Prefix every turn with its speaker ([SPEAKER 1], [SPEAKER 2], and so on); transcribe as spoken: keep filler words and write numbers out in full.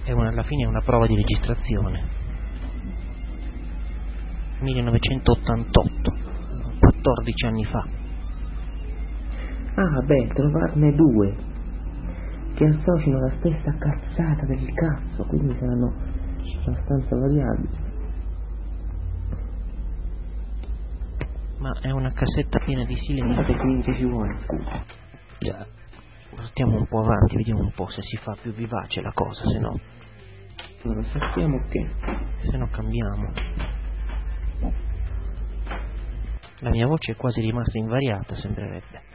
[SPEAKER 1] È una, alla fine è una prova di registrazione. millenovecentottantotto, quattordici anni fa.
[SPEAKER 2] Ah, beh, trovarne due che associano la stessa cazzata del cazzo, quindi saranno abbastanza variabili.
[SPEAKER 1] Ma è una cassetta piena di silenzio.
[SPEAKER 2] Guardate che minchia ci vuole, scusa.
[SPEAKER 1] Già. Portiamo un po' avanti, vediamo un po' se si fa più vivace la cosa, se no.
[SPEAKER 2] Allora, sappiamo che
[SPEAKER 1] Se no cambiamo. La mia voce è quasi rimasta invariata, sembrerebbe.